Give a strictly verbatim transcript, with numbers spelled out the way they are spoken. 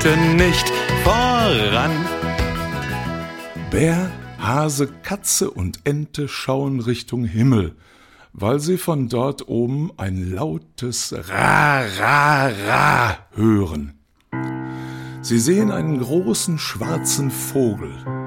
schreiten nicht voran. Bär, Hase, Katze und Ente schauen Richtung Himmel, weil sie von dort oben ein lautes Ra, Ra, Ra hören. Sie sehen einen großen schwarzen Vogel.